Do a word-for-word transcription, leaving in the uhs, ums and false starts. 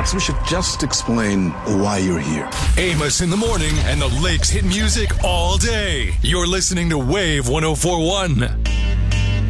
Perhaps we should just explain why you're here. Amos in the morning and the Lakes hit music all day. You're listening to Wave one oh four one.